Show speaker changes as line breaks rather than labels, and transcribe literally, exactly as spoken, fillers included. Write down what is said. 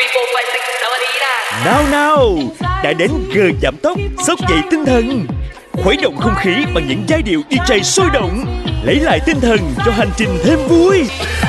Nào nào, đã đến giờ giảm tốc, xốc dậy tinh thần, khuấy động không khí bằng những giai điệu đi jay sôi động, lấy lại tinh thần cho hành trình thêm vui.